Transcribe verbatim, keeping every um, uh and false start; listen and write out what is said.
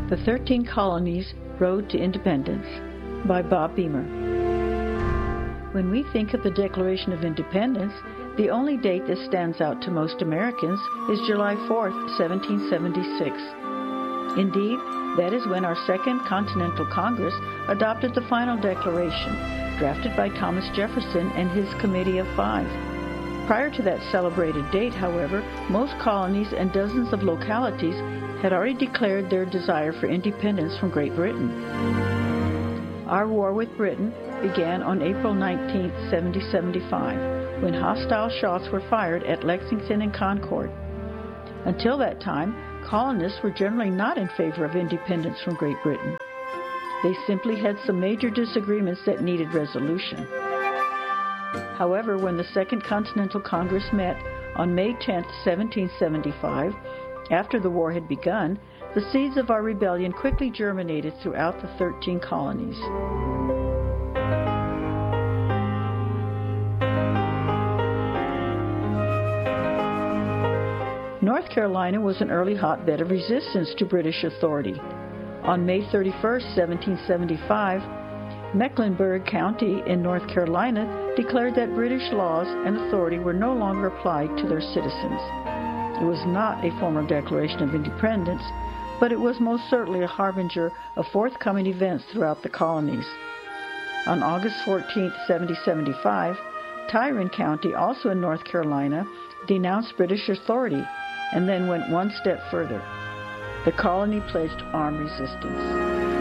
The Thirteen Colonies' Road to Independence by Bob Beamer. When we think of the Declaration of Independence, the only date that stands out to most Americans is July fourth, seventeen seventy-six. Indeed, that is when our Second Continental Congress adopted the final declaration, drafted by Thomas Jefferson and his Committee of Five. Prior to that celebrated date, however, most colonies and dozens of localities had already declared their desire for independence from Great Britain. Our war with Britain began on April nineteenth, seventeen seventy-five, when hostile shots were fired at Lexington and Concord. Until that time, colonists were generally not in favor of independence from Great Britain. They simply had some major disagreements that needed resolution. However, when the Second Continental Congress met on May tenth, seventeen seventy-five, after the war had begun, the seeds of our rebellion quickly germinated throughout the thirteen colonies. North Carolina was an early hotbed of resistance to British authority. On May thirty-first, seventeen seventy-five, Mecklenburg County in North Carolina declared that British laws and authority were no longer applied to their citizens. It was not a formal declaration of independence, but it was most certainly a harbinger of forthcoming events throughout the colonies. On August fourteenth, seventeen seventy-five, Tryon County, also in North Carolina, denounced British authority and then went one step further. The colony pledged armed resistance.